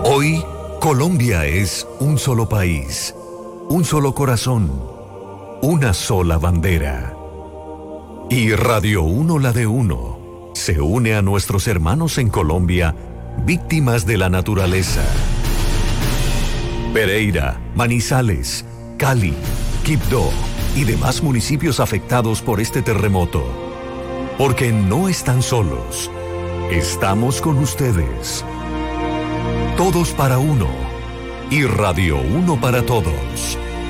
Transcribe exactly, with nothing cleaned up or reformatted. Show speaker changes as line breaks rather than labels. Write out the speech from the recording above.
Hoy, Colombia es un solo país, un solo corazón, una sola bandera. Y Radio Uno, la de uno, se une a nuestros hermanos en Colombia, víctimas de la naturaleza. Pereira, Manizales, Cali, Quibdó y demás municipios afectados por este terremoto. Porque no están solos. Estamos con ustedes. Todos para uno y Radio Uno para todos.